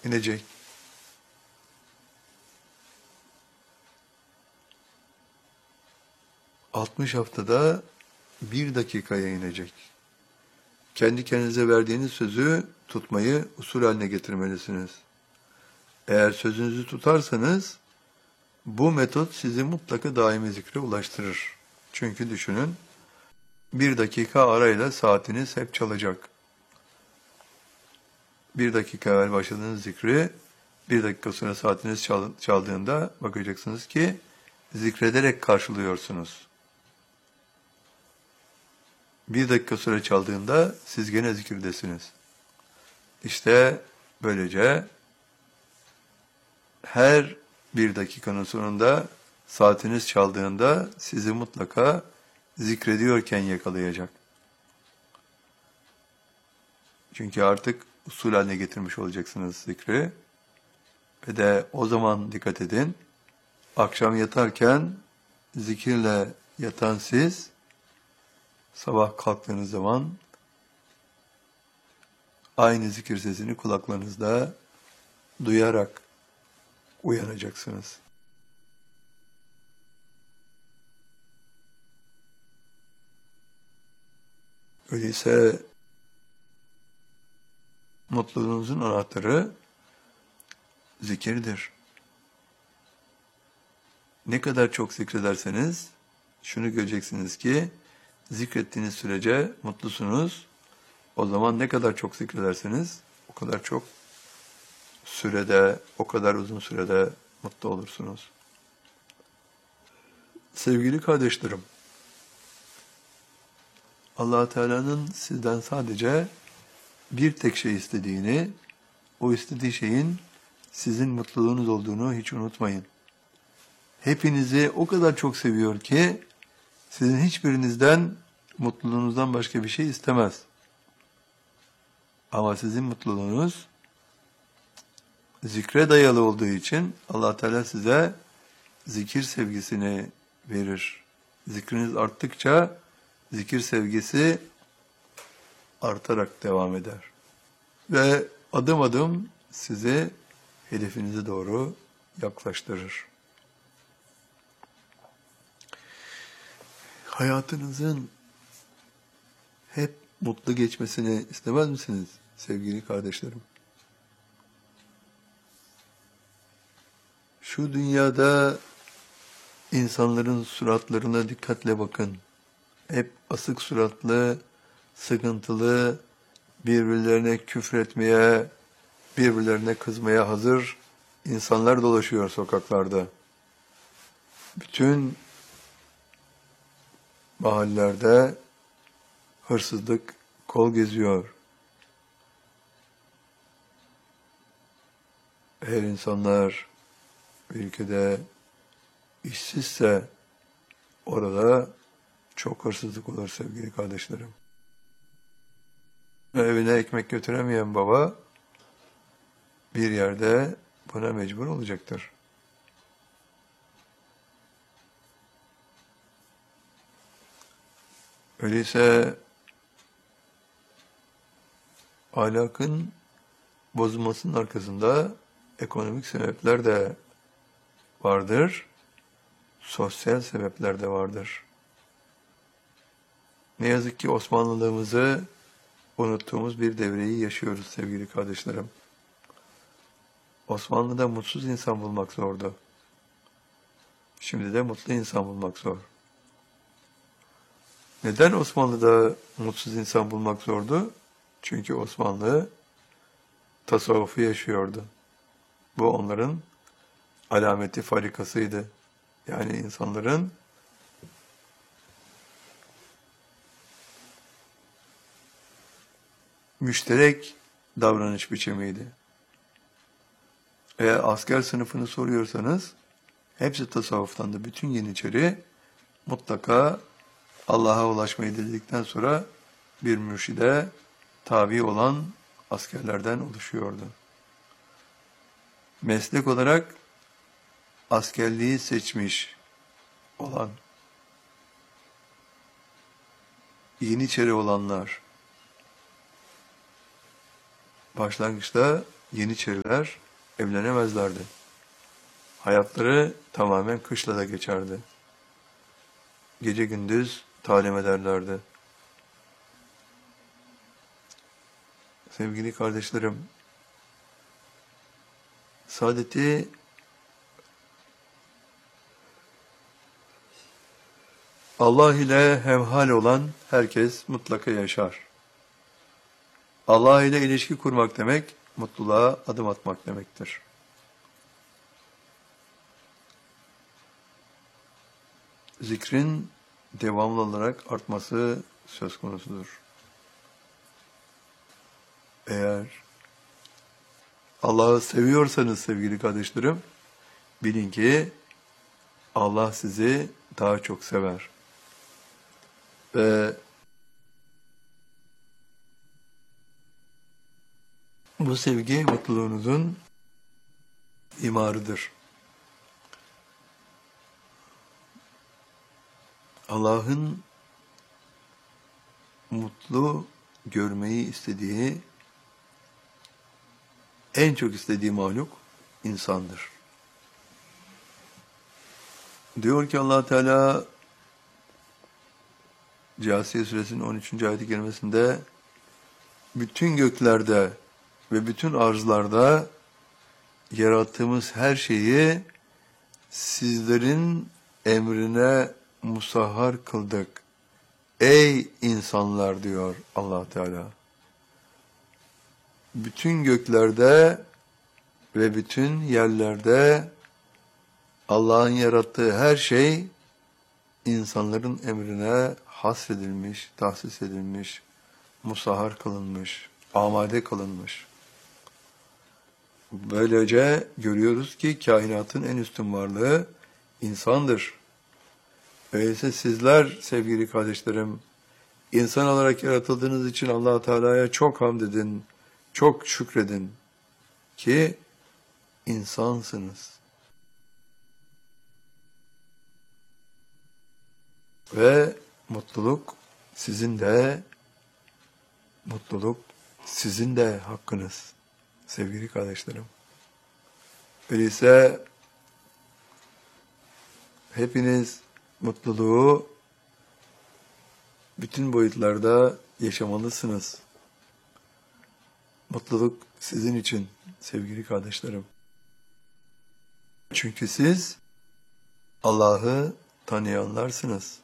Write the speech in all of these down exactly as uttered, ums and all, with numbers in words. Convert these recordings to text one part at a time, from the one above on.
inecek. altmış haftada bir dakikaya inecek. Kendi kendinize verdiğiniz sözü tutmayı usul haline getirmelisiniz. Eğer sözünüzü tutarsanız bu metot sizi mutlaka daimi zikre ulaştırır. Çünkü düşünün, bir dakika arayla saatiniz hep çalacak. Bir dakika evvel başladığınız zikri, bir dakika sonra saatiniz çaldığında bakacaksınız ki zikrederek karşılıyorsunuz. Bir dakika sonra çaldığında siz gene zikirdesiniz. İşte böylece her bir dakikanın sonunda saatiniz çaldığında sizi mutlaka zikrediyorken yakalayacak. Çünkü artık usul haline getirmiş olacaksınız zikri. Ve de o zaman dikkat edin, akşam yatarken zikirle yatan siz, sabah kalktığınız zaman aynı zikir sesini kulaklarınızda duyarak uyanacaksınız. Öyleyse mutluluğunuzun anahtarı zikirdir. Ne kadar çok zikrederseniz şunu göreceksiniz ki zikrettiğiniz sürece mutlusunuz. O zaman ne kadar çok zikrederseniz o kadar çok sürede, o kadar uzun sürede mutlu olursunuz. Sevgili kardeşlerim, Allah Teala'nın sizden sadece bir tek şey istediğini, o istediği şeyin sizin mutluluğunuz olduğunu hiç unutmayın. Hepinizi o kadar çok seviyor ki sizin hiçbirinizden mutluluğunuzdan başka bir şey istemez. Ama sizin mutluluğunuz zikre dayalı olduğu için Allah Teala size zikir sevgisini verir. Zikriniz arttıkça zikir sevgisi artarak devam eder. Ve adım adım sizi hedefinize doğru yaklaştırır. Hayatınızın hep mutlu geçmesini istemez misiniz sevgili kardeşlerim? Şu dünyada insanların suratlarına dikkatle bakın. Hep asık suratlı, sıkıntılı, birbirlerine küfretmeye, birbirlerine kızmaya hazır insanlar dolaşıyor sokaklarda. Bütün mahallelerde hırsızlık kol geziyor. Eğer insanlar ülkede işsizse orada çok hırsızlık olur sevgili kardeşlerim. Evine ekmek götüremeyen baba bir yerde buna mecbur olacaktır. Öyleyse ahlakın bozulmasının arkasında ekonomik sebepler de vardır, sosyal sebepler de vardır. Ne yazık ki Osmanlılığımızı unuttuğumuz bir devreyi yaşıyoruz sevgili kardeşlerim. Osmanlı'da mutsuz insan bulmak zordu. Şimdi de mutlu insan bulmak zor. Neden Osmanlı'da mutsuz insan bulmak zordu? Çünkü Osmanlı tasavvufu yaşıyordu. Bu onların alameti farikasıydı. Yani insanların müşterek davranış biçimiydi. Eğer asker sınıfını soruyorsanız, hepsi tasavvuftandı. Bütün Yeniçeri mutlaka Allah'a ulaşmayı dedikten sonra bir mürşide tabi olan askerlerden oluşuyordu. Meslek olarak askerliği seçmiş olan, Yeniçeri olanlar, başlangıçta Yeniçeriler evlenemezlerdi. Hayatları tamamen kışlada geçerdi. Gece gündüz talim ederlerdi. Sevgili kardeşlerim, saadeti Allah ile hemhal olan herkes mutlaka yaşar. Allah ile ilişki kurmak demek, mutluluğa adım atmak demektir. Zikrin devamlı olarak artması söz konusudur. Eğer Allah'ı seviyorsanız sevgili kardeşlerim, bilin ki Allah sizi daha çok sever. Ve bu sevgi mutluluğunuzun imarıdır. Allah'ın mutlu görmeyi istediği, en çok istediği mahluk insandır. Diyor ki Allah Teala Câsiye Suresinin on üçüncü ayet-i kerimesinde bütün göklerde ve bütün arzlarda yarattığımız her şeyi sizlerin emrine musahhar kıldık. Ey insanlar diyor Allah Teala. Bütün göklerde ve bütün yerlerde Allah'ın yarattığı her şey insanların emrine hasredilmiş, tahsis edilmiş, musahhar kılınmış, amade kılınmış. Böylece görüyoruz ki kainatın en üstün varlığı insandır. Öyleyse sizler sevgili kardeşlerim, insan olarak yaratıldığınız için Allah Teala'ya çok hamd edin, çok şükredin ki insansınız. Ve mutluluk sizin de, mutluluk sizin de hakkınız sevgili kardeşlerim. Öyleyse hepiniz mutluluğu bütün boyutlarda yaşamalısınız. Mutluluk sizin için sevgili kardeşlerim. Çünkü siz Allah'ı tanıyanlarsınız.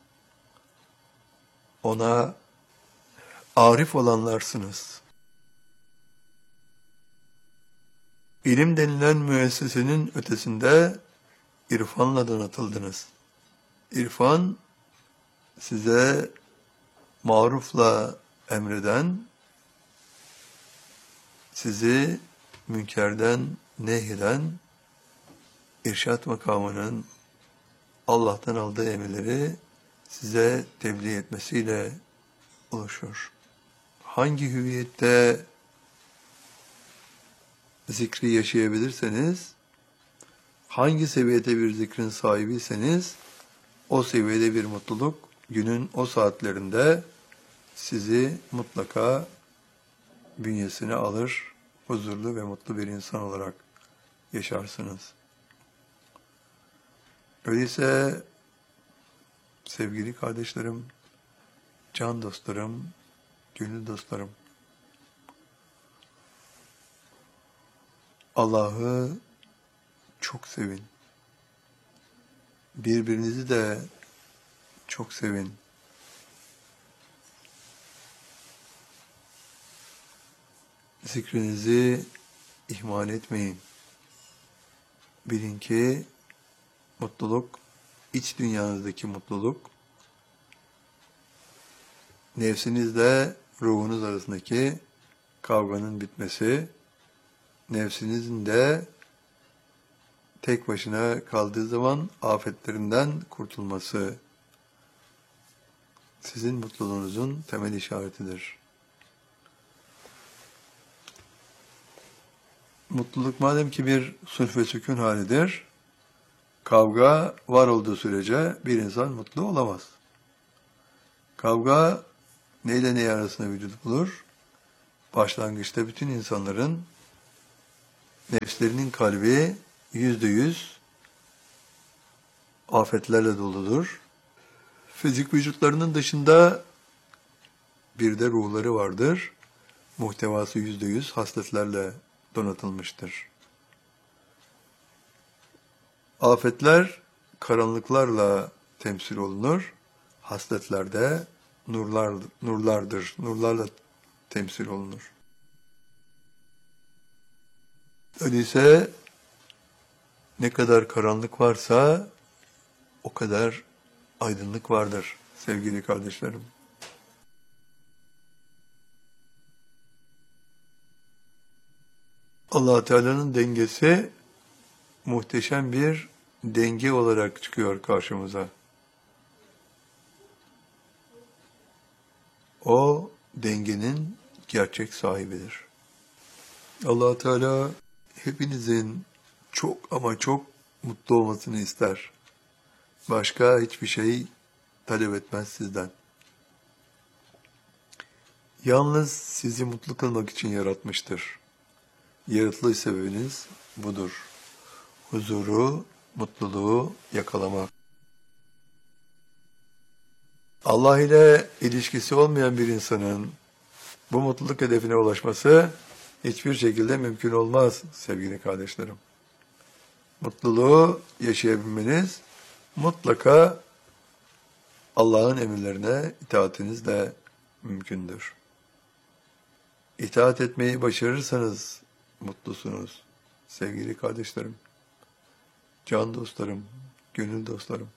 Ona arif olanlarsınız. İlim denilen müessesenin ötesinde irfanla donatıldınız. İrfan size marufla emreden, sizi münkerden nehyeden, irşat makamının Allah'tan aldığı emirleri size tebliğ etmesiyle oluşur. Hangi hüviyette zikri yaşayabilirseniz, hangi seviyede bir zikrin sahibiyseniz, o seviyede bir mutluluk günün o saatlerinde sizi mutlaka bünyesine alır, huzurlu ve mutlu bir insan olarak yaşarsınız. Öyleyse sevgili kardeşlerim, can dostlarım, gönül dostlarım, Allah'ı çok sevin. Birbirinizi de çok sevin. Zikrinizi ihmal etmeyin. Bilin ki mutluluk, iç dünyanızdaki mutluluk, nefsinizle ruhunuz arasındaki kavganın bitmesi, nefsinizin de tek başına kaldığı zaman afetlerinden kurtulması sizin mutluluğunuzun temel işaretidir. Mutluluk madem ki bir sulh ve sükun halidir, kavga var olduğu sürece bir insan mutlu olamaz. Kavga neyle ne arasında vücut bulur? Başlangıçta bütün insanların nefslerinin kalbi yüzde yüz afetlerle doludur. Fizik vücutlarının dışında bir de ruhları vardır. Muhtevası yüzde yüz hasletlerle donatılmıştır. Afetler karanlıklarla temsil olunur. Hasletler de nurlar, nurlardır. Nurlarla temsil olunur. Öyleyse ne kadar karanlık varsa o kadar aydınlık vardır sevgili kardeşlerim. Allah Teala'nın dengesi muhteşem bir denge olarak çıkıyor karşımıza. O dengenin gerçek sahibidir. Allah Teala hepinizin çok ama çok mutlu olmasını ister. Başka hiçbir şey talep etmez sizden. Yalnız sizi mutlu kılmak için yaratmıştır. Yaratılış sebebiniz budur. Huzuru, mutluluğu yakalamak. Allah ile ilişkisi olmayan bir insanın bu mutluluk hedefine ulaşması hiçbir şekilde mümkün olmaz sevgili kardeşlerim. Mutluluğu yaşayabilmeniz mutlaka Allah'ın emirlerine itaatiniz de mümkündür. İtaat etmeyi başarırsanız mutlusunuz sevgili kardeşlerim, can dostlarım, gönül dostlarım.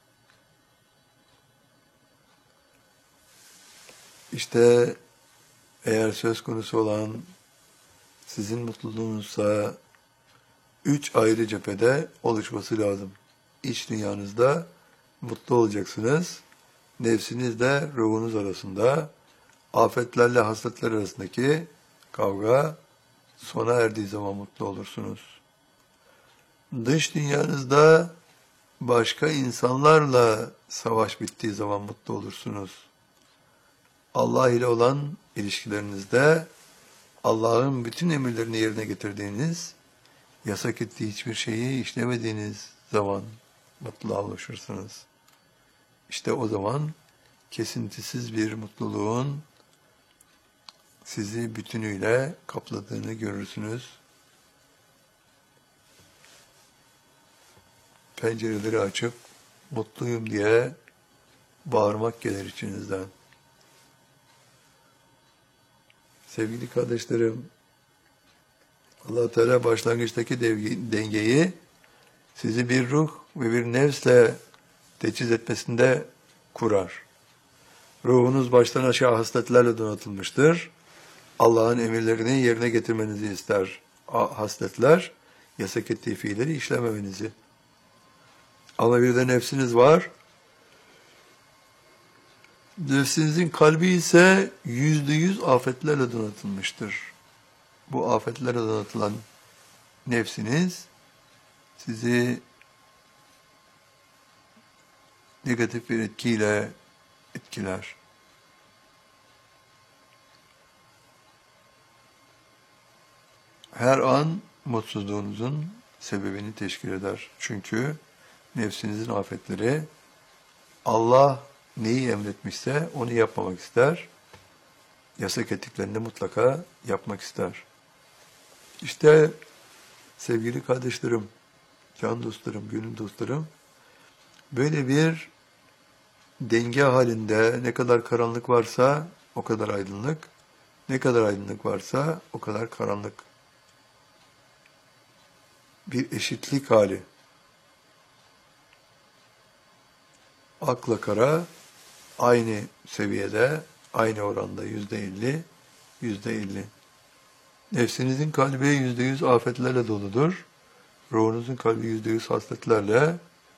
İşte eğer söz konusu olan sizin mutluluğunuzsa üç ayrı cephede oluşması lazım. İç dünyanızda mutlu olacaksınız. Nefsinizle ruhunuz arasında, afetlerle hasletler arasındaki kavga sona erdiği zaman mutlu olursunuz. Dış dünyanızda başka insanlarla savaş bittiği zaman mutlu olursunuz. Allah ile olan ilişkilerinizde Allah'ın bütün emirlerini yerine getirdiğiniz, yasak ettiği hiçbir şeyi işlemediğiniz zaman mutluluğa ulaşırsınız. İşte o zaman kesintisiz bir mutluluğun sizi bütünüyle kapladığını görürsünüz. Pencereleri açıp mutluyum diye bağırmak gelir içinizden. Sevgili kardeşlerim, Allah Teala başlangıçtaki dengeyi sizi bir ruh ve bir nefsle teçhiz etmesinde kurar. Ruhunuz baştan aşağı hasletlerle donatılmıştır. Allah'ın emirlerini yerine getirmenizi ister. Hasletler, yasak ettiği fiilleri işlememenizi. Ama bir de nefsiniz var. Nefsinizin kalbi ise yüzde yüz afetlerle donatılmıştır. Bu afetlerle donatılan nefsiniz sizi negatif bir etkiyle etkiler. Her an mutsuzluğunuzun sebebini teşkil eder. Çünkü nefsinizin afetleri Allah neyi emretmişse onu yapmamak ister. Yasak ettiklerini mutlaka yapmak ister. İşte sevgili kardeşlerim, can dostlarım, gönül dostlarım, böyle bir denge halinde ne kadar karanlık varsa o kadar aydınlık, ne kadar aydınlık varsa o kadar karanlık. Bir eşitlik hali. Akla kara aynı seviyede, aynı oranda yüzde elli, yüzde elli. Nefsinizin kalbi yüzde yüz afetlerle doludur. Ruhunuzun kalbi yüzde yüz hasletlerle.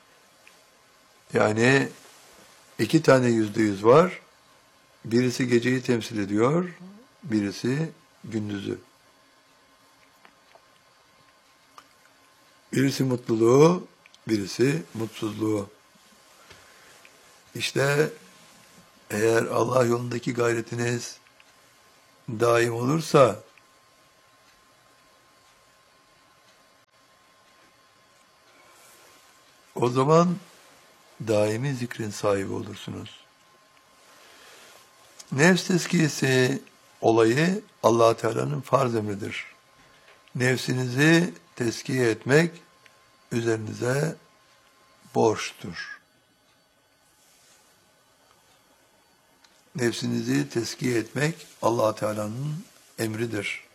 Yani iki tane yüzde yüz var. Birisi geceyi temsil ediyor, birisi gündüzü. Birisi mutluluğu, birisi mutsuzluğu. İşte eğer Allah yolundaki gayretiniz daim olursa, O zaman daimi zikrin sahibi olursunuz. Nefs tezkiyesi olayı Allah Teala'nın farz emridir. Nefsinizi tezkiye etmek üzerinize borçtur. Nefsinizi tezkiye etmek Allah Teala'nın emridir.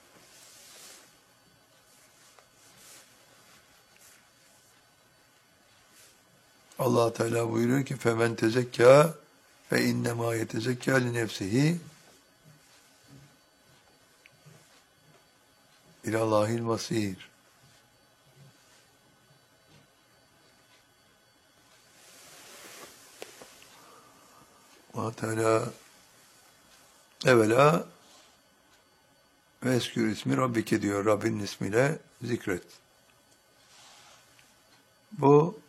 Allah Teala buyuruyor ki femen tezekka fe innema yetezekka li nefsihi ilallahil masir. Allah Teala evvela ve eskür ismi Rabbike diyor. Rabbinin ismiyle zikret. Bu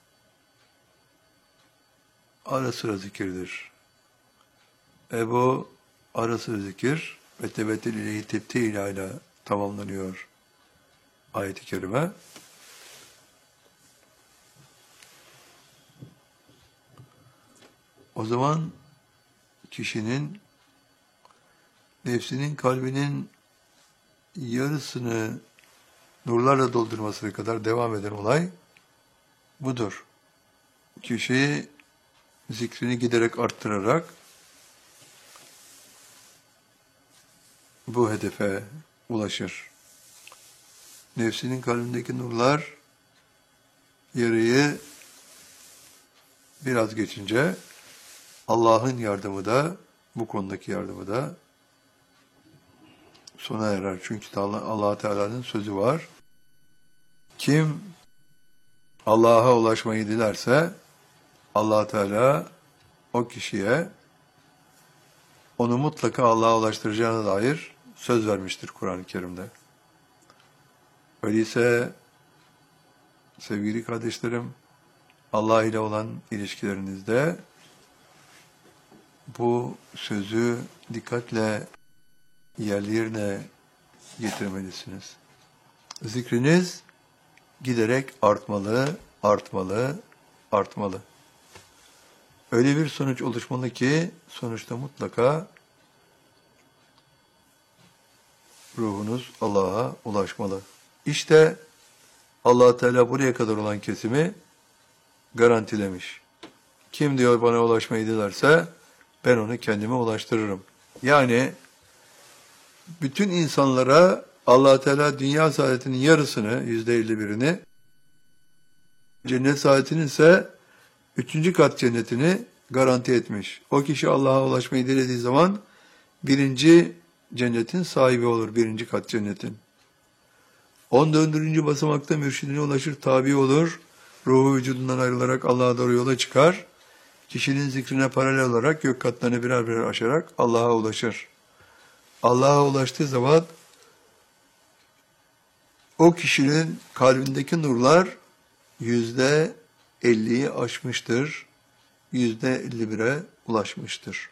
ara sıra zikirdir. E bu ara sıra zikir ve tevettül ile tepti ile tamamlanıyor ayet-i kerime. O zaman kişinin nefsinin kalbinin yarısını nurlarla doldurmasına kadar devam eden olay budur. Kişi zikrini giderek arttırarak bu hedefe ulaşır. Nefsinin kalbindeki nurlar yarıyı biraz geçince Allah'ın yardımı da bu konudaki yardımı da sona erer. Çünkü Allah, Allah Teala'nın sözü var. Kim Allah'a ulaşmayı dilerse Allah Teala o kişiye onu mutlaka Allah'a ulaştıracağına dair söz vermiştir Kur'an-ı Kerim'de. Öyleyse sevgili kardeşlerim, Allah ile olan ilişkilerinizde bu sözü dikkatle yerli yerine getirmelisiniz. Zikriniz giderek artmalı, artmalı, artmalı. Öyle bir sonuç oluşmalı ki sonuçta mutlaka ruhunuz Allah'a ulaşmalı. İşte Allah Teala buraya kadar olan kesimi garantilemiş. Kim diyor bana ulaşmayı dilerse ben onu kendime ulaştırırım. Yani bütün insanlara Allah Teala dünya saadetinin yarısını, yüzde elli birini, cennet saadetinin ise üçüncü kat cennetini garanti etmiş. O kişi Allah'a ulaşmayı dilediği zaman birinci cennetin sahibi olur, birinci kat cennetin. On dördüncü basamakta mürşidine ulaşır, tabi olur, ruhu vücudundan ayrılarak Allah'a doğru yola çıkar. Kişinin zikrine paralel olarak gök katlarını birer birer aşarak Allah'a ulaşır. Allah'a ulaştığı zaman o kişinin kalbindeki nurlar yüzde elliyi aşmıştır, yüzde elli bire ulaşmıştır.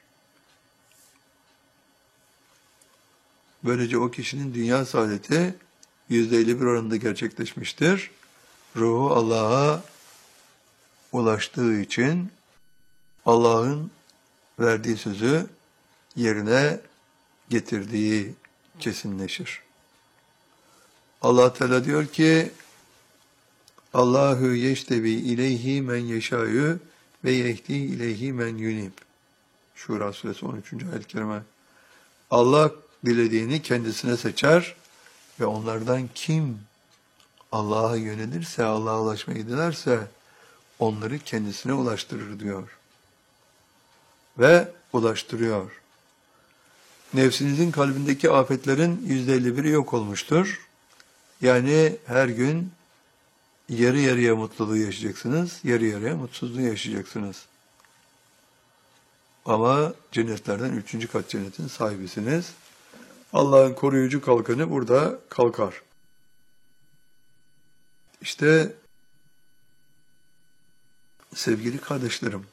Böylece o kişinin dünya saadeti yüzde elli bir oranında gerçekleşmiştir. Ruhu Allah'a ulaştığı için Allah'ın verdiği sözü yerine getirdiği kesinleşir. Allah Teala diyor ki Allahu yeştebi ileyhi men yeşâ'yu ve yehdi ileyhi men yunib. Şura suresi on üçüncü ayet-i kerime. Allah dilediğini kendisine seçer ve onlardan kim Allah'a yönelirse, Allah'a ulaşmayı dilerse onları kendisine ulaştırır diyor. Ve ulaştırıyor. Nefsinizin kalbindeki afetlerin yüzde elli biri yok olmuştur. Yani her gün yarı yarıya mutluluğu yaşayacaksınız, yarı yarıya mutsuzluğu yaşayacaksınız. Ama cennetlerden üçüncü kat cennetin sahibisiniz. Allah'ın koruyucu kalkanı burada kalkar. İşte sevgili kardeşlerim,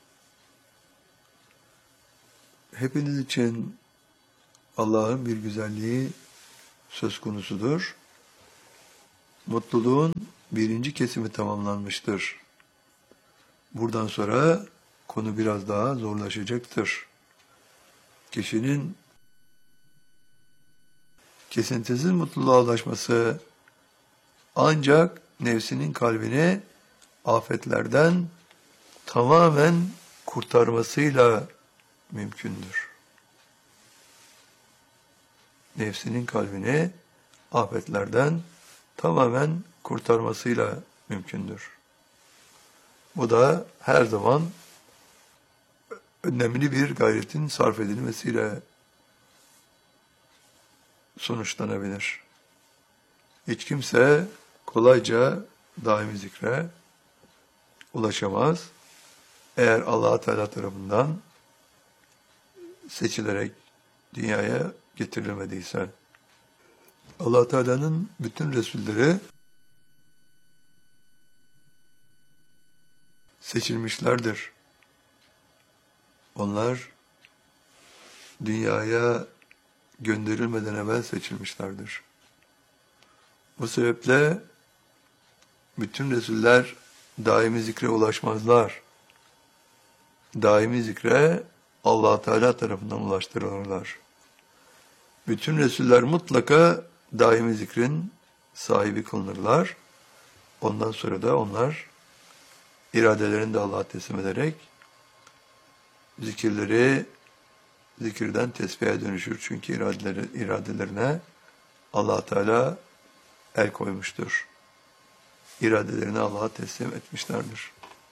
hepiniz için Allah'ın bir güzelliği söz konusudur. Mutluluğun birinci kesimi tamamlanmıştır. Buradan sonra konu biraz daha zorlaşacaktır. Kişinin kesintisiz mutluluğa ulaşması ancak nefsinin kalbini afetlerden tamamen kurtarmasıyla mümkündür. Nefsinin kalbini afetlerden tamamen kurtarmasıyla mümkündür. Bu da her zaman önemli bir gayretin sarf edilmesiyle sonuçlanabilir. Hiç kimse kolayca daimi zikre ulaşamaz. Eğer Allah Teala tarafından seçilerek dünyaya getirilmediyse. Allah Teala'nın bütün Resulleri seçilmişlerdir. Onlar dünyaya gönderilmeden evvel seçilmişlerdir. Bu sebeple bütün Resuller daimi zikre ulaşmazlar. Daimi zikre Allah Teala tarafından ulaştırılırlar. Bütün Resuller mutlaka daimi zikrin sahibi kılınırlar. Ondan sonra da onlar iradelerini de Allah'a teslim ederek zikirleri zikirden tesbihe dönüşür. Çünkü iradeleri, iradelerine Allah Teala el koymuştur. İradelerini Allah'a teslim etmişlerdir.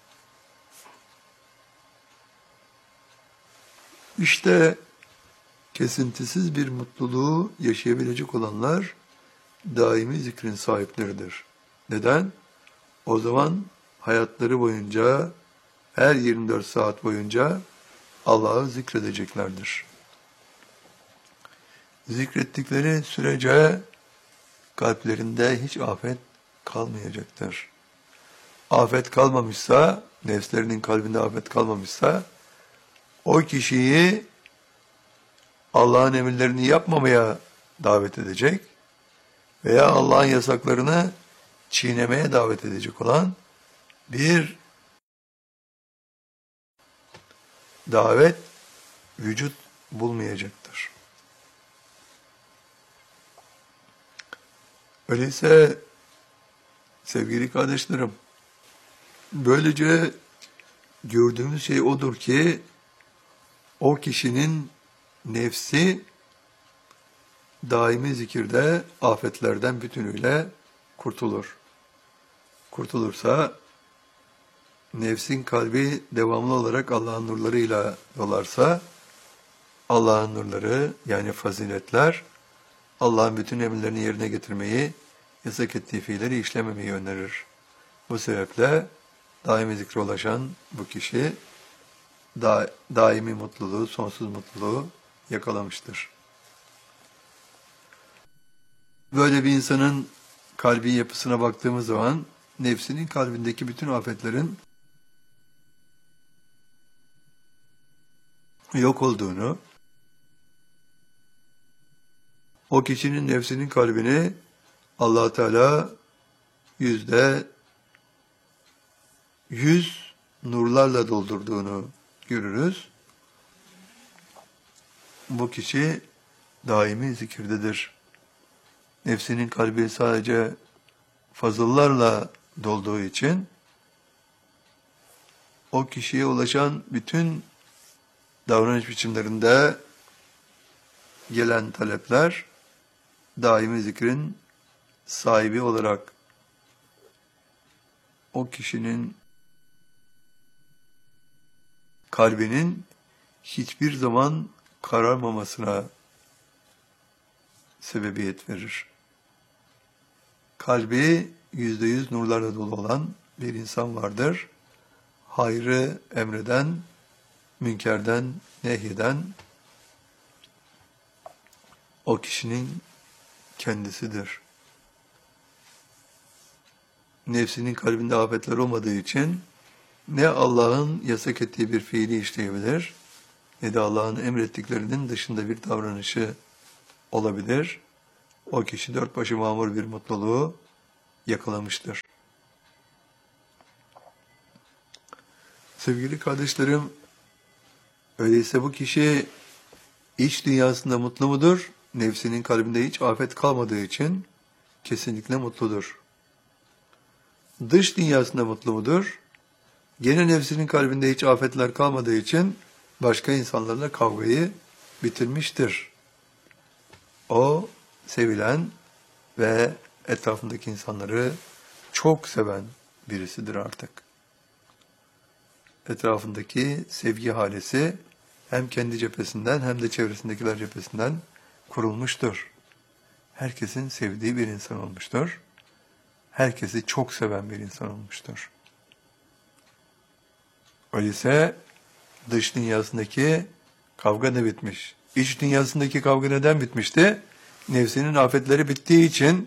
İşte kesintisiz bir mutluluğu yaşayabilecek olanlar daimi zikrin sahipleridir. Neden? O zaman hayatları boyunca, her yirmi dört saat boyunca Allah'ı zikredeceklerdir. Zikrettikleri sürece kalplerinde hiç afet kalmayacaktır. Afet kalmamışsa, nefslerinin kalbinde afet kalmamışsa, o kişiyi Allah'ın emirlerini yapmamaya davet edecek veya Allah'ın yasaklarını çiğnemeye davet edecek olan bir davet vücut bulmayacaktır. Öyleyse sevgili kardeşlerim, böylece gördüğümüz şey odur ki o kişinin nefsi daimi zikirde afetlerden bütünüyle kurtulur. Kurtulursa nefsin kalbi devamlı olarak Allah'ın nurlarıyla dolarsa Allah'ın nurları yani faziletler Allah'ın bütün emirlerini yerine getirmeyi, yasak ettiği fiilleri işlememeyi önerir. Bu sebeple daimi zikre ulaşan bu kişi da, daimi mutluluğu, sonsuz mutluluğu yakalamıştır. Böyle bir insanın kalbi yapısına baktığımız zaman nefsinin kalbindeki bütün afetlerin yok olduğunu, o kişinin nefsinin kalbini Allah Teala yüzde yüz nurlarla doldurduğunu görürüz. Bu kişi daimi zikirdedir. Nefsinin kalbi sadece fazıllarla dolduğu için o kişiye ulaşan bütün davranış biçimlerinde gelen talepler daimi zikrin sahibi olarak o kişinin kalbinin hiçbir zaman kararmamasına sebebiyet verir. Kalbi yüzde yüz nurlarla dolu olan bir insan vardır. Hayrı emreden, münkerden nehyeden o kişinin kendisidir. Nefsinin kalbinde afetler olmadığı için ne Allah'ın yasak ettiği bir fiili işleyebilir, ne de Allah'ın emrettiklerinin dışında bir davranışı olabilir. O kişi dört başı mamur bir mutluluğu yakalamıştır. Sevgili kardeşlerim, öyleyse bu kişi iç dünyasında mutlu mudur? Nefsinin kalbinde hiç afet kalmadığı için kesinlikle mutludur. Dış dünyasında mutlu mudur? Gene nefsinin kalbinde hiç afetler kalmadığı için başka insanlarla kavgayı bitirmiştir. O sevilen ve etrafındaki insanları çok seven birisidir artık. Etrafındaki sevgi halesi hem kendi cephesinden hem de çevresindekiler cephesinden kurulmuştur. Herkesin sevdiği bir insan olmuştur. Herkesi çok seven bir insan olmuştur. Öyleyse dış dünyasındaki kavga da bitmiş. İç dünyasındaki kavga neden bitmişti? Nefsinin afetleri bittiği için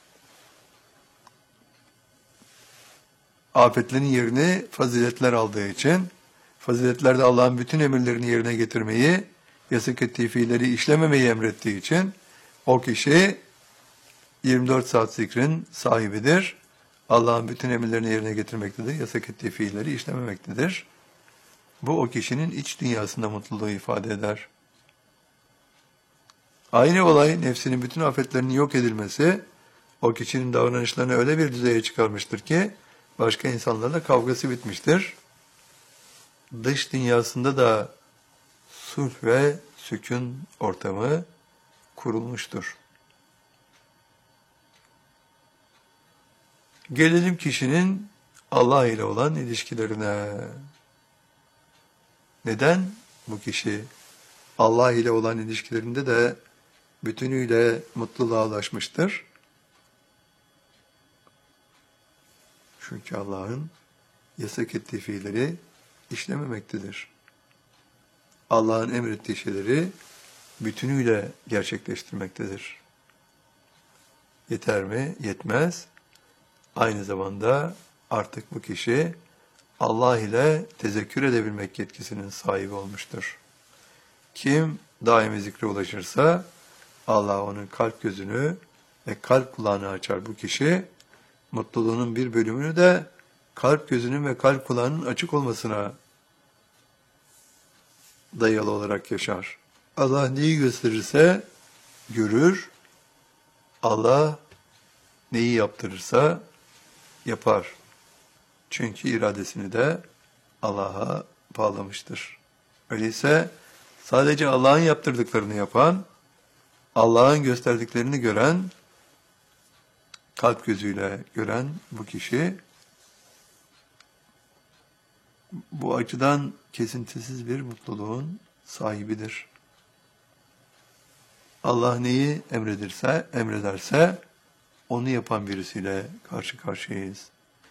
afetlerin yerini faziletler aldığı için, faziletlerde Allah'ın bütün emirlerini yerine getirmeyi, yasak ettiği fiilleri işlememeyi emrettiği için o kişi yirmi dört saat zikrin sahibidir. Allah'ın bütün emirlerini yerine getirmektedir, yasak ettiği fiilleri işlememektedir. Bu o kişinin iç dünyasında mutluluğu ifade eder. Aynı olay nefsinin bütün afetlerinin yok edilmesi, o kişinin davranışlarını öyle bir düzeye çıkarmıştır ki, başka insanlarla kavgası bitmiştir. Dış dünyasında da sulh ve sükun ortamı kurulmuştur. Gelelim kişinin Allah ile olan ilişkilerine. Neden bu kişi Allah ile olan ilişkilerinde de bütünüyle mutluluğa ulaşmıştır? Çünkü Allah'ın yasak ettiği fiilleri işlememektedir. Allah'ın emrettiği şeyleri bütünüyle gerçekleştirmektedir. Yeter mi? Yetmez. Aynı zamanda artık bu kişi Allah ile tezekkür edebilmek yetkisinin sahibi olmuştur. Kim daimi zikre ulaşırsa Allah onun kalp gözünü ve kalp kulağını açar. Bu kişi mutluluğunun bir bölümünü de kalp gözünün ve kalp kulağının açık olmasına dayalı olarak yaşar. Allah neyi gösterirse görür, Allah neyi yaptırırsa yapar. Çünkü iradesini de Allah'a bağlamıştır. Öyleyse sadece Allah'ın yaptırdıklarını yapan, Allah'ın gösterdiklerini gören, kalp gözüyle gören bu kişi, bu açıdan kesintisiz bir mutluluğun sahibidir. Allah neyi emredirse, emrederse onu yapan birisiyle karşı karşıyayız.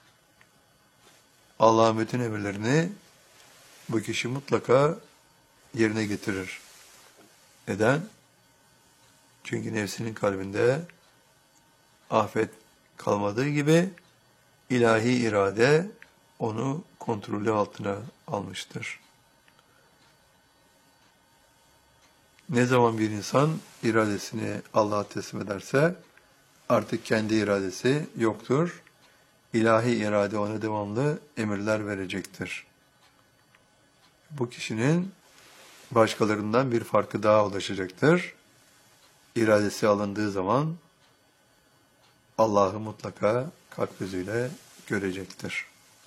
Allah'ın bütün emirlerini bu kişi mutlaka yerine getirir. Neden? Çünkü nefsinin kalbinde afet kalmadığı gibi ilahi irade onu kontrolü altına almıştır. Ne zaman bir insan iradesini Allah'a teslim ederse artık kendi iradesi yoktur. İlahi irade ona devamlı emirler verecektir. Bu kişinin başkalarından bir farkı daha ulaşacaktır. İradesi alındığı zaman Allah'ı mutlaka kalp gözüyle görecektir.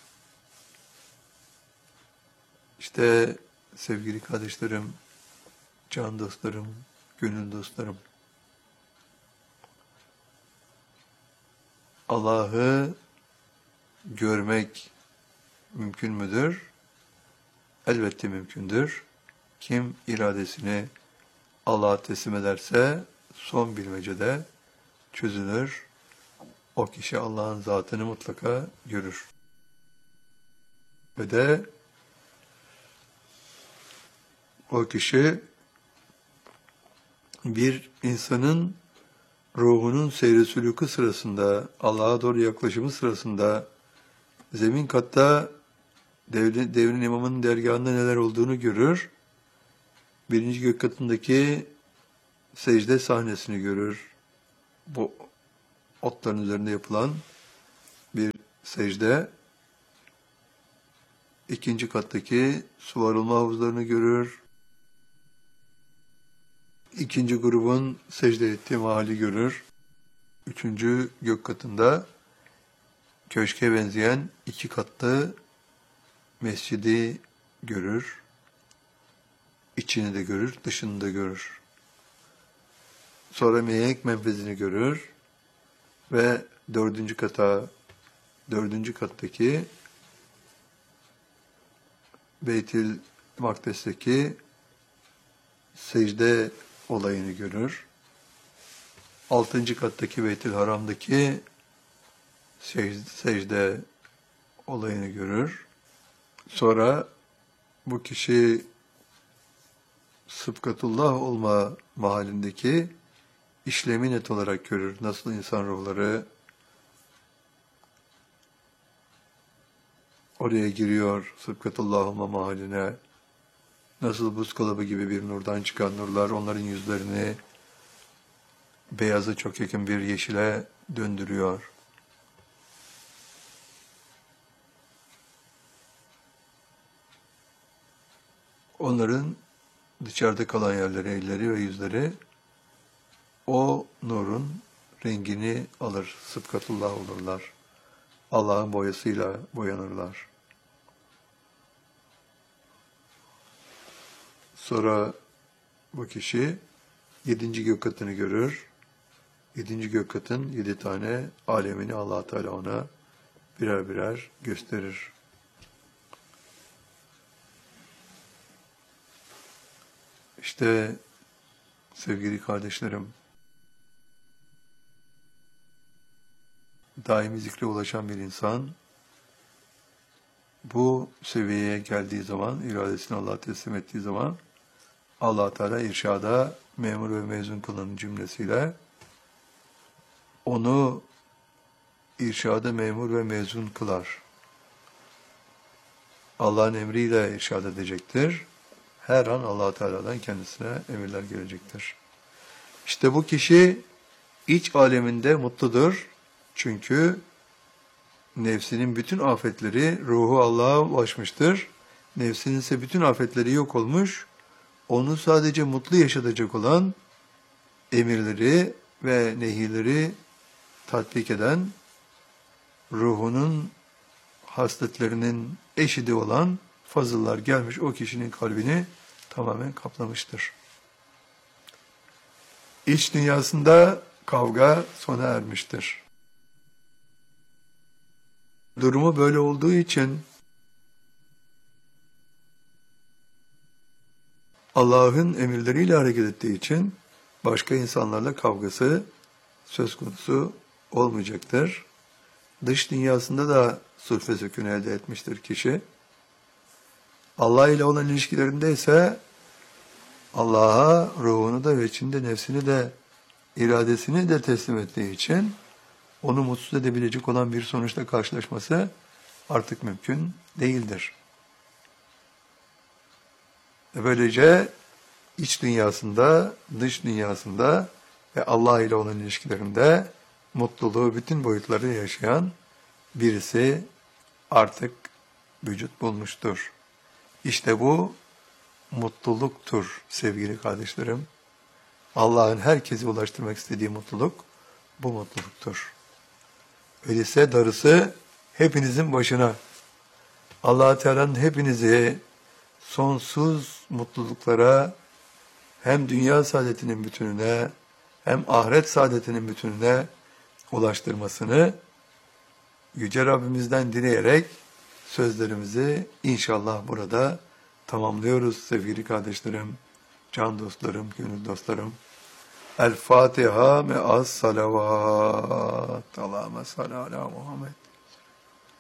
İşte sevgili kardeşlerim, can dostlarım, gönül dostlarım, Allah'ı görmek mümkün müdür? Elbette mümkündür. Kim iradesini Allah'a teslim ederse son bilmecede çözülür. O kişi Allah'ın zatını mutlaka görür. Ve de o kişi bir insanın ruhunun seyri sülûkü sırasında, Allah'a doğru yaklaşımı sırasında zemin katta devrin, devrin imamının dergahında neler olduğunu görür. Birinci gök katındaki secde sahnesini görür. Bu otların üzerinde yapılan bir secde. ikinci kattaki su arınma havuzlarını görür. İkinci grubun secde ettiği mahalli görür. Üçüncü gök katında köşke benzeyen iki katlı mescidi görür. İçini de görür, dışını da görür. Sonra mihenk menfezini görür ve dördüncü kata, dördüncü kattaki Beytül Makdes'teki secde olayını görür. Altıncı kattaki Beytül Haram'daki secde olayını görür. Sonra bu kişi Sıbgatullah olma mahallindeki işlemi net olarak görür. Nasıl insan ruhları oraya giriyor, Sıbgatullah olma mahalline, nasıl buz kalıbı gibi bir nurdan çıkan nurlar onların yüzlerini beyaza çok yakın bir yeşile döndürüyor. Onların dışarıda kalan yerleri, elleri ve yüzleri o nurun rengini alır, Sıbgatullah olurlar. Allah'ın boyasıyla boyanırlar. Sonra bu kişi yedinci gök katını görür. Yedinci gök katın yedi tane alemini Allah Teala ona birer birer gösterir. İşte sevgili kardeşlerim, daimi zikre ulaşan bir insan bu seviyeye geldiği zaman, iradesini Allah'a teslim ettiği zaman Allah Teala irşada memur ve mezun kılanın cümlesiyle onu irşada memur ve mezun kılar. Allah'ın emriyle irşad edecektir. Her an Allah Teala'dan kendisine emirler gelecektir. İşte bu kişi iç aleminde mutludur. Çünkü nefsinin bütün afetleri ruhu Allah'a ulaşmıştır. Nefsinin ise bütün afetleri yok olmuş. Onu sadece mutlu yaşatacak olan emirleri ve nehirleri tatbik eden, ruhunun hasletlerinin eşidi olan fazıllar gelmiş o kişinin kalbini tamamen kaplamıştır. İç dünyasında kavga sona ermiştir. Durumu böyle olduğu için Allah'ın emirleriyle hareket ettiği için başka insanlarla kavgası söz konusu olmayacaktır. Dış dünyasında da sulh ve sükun elde etmiştir kişi. Allah ile olan ilişkilerinde ise Allah'a ruhunu da ve içinde nefsini de iradesini de teslim ettiği için onu mutsuz edebilecek olan bir sonuçla karşılaşması artık mümkün değildir. Böylece iç dünyasında, dış dünyasında ve Allah ile olan ilişkilerinde mutluluğu bütün boyutları yaşayan birisi artık vücut bulmuştur. İşte bu mutluluktur sevgili kardeşlerim. Allah'ın herkese ulaştırmak istediği mutluluk bu mutluluktur. Öyleyse darısı hepinizin başına. Allah Teala'nın hepinizi sonsuz mutluluklara hem dünya saadetinin bütününe hem ahiret saadetinin bütününe ulaştırmasını Yüce Rabbimizden dileyerek sözlerimizi inşallah burada tamamlıyoruz sevgili kardeşlerim, can dostlarım, gönül dostlarım. El Fatiha me'as salavat. Allahümme salli ala Muhammed.